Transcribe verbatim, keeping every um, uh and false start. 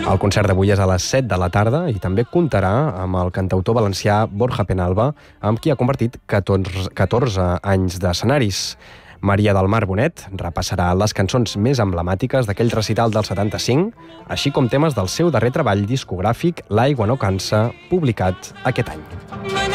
El concert d'avui és a les set de la tarda i també comptarà amb el cantautor valencià Borja Penalba, amb qui ha convertit catorze anys d'escenaris. Maria del Mar Bonet repassarà les cançons més emblemàtiques d'aquell recital del setanta-cinc, així com temes del seu darrer treball discogràfic, L'aigua no cansa, publicat aquest any.